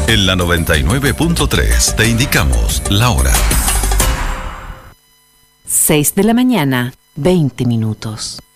En la 99.3 te indicamos la hora. 6 de la mañana, 20 minutos.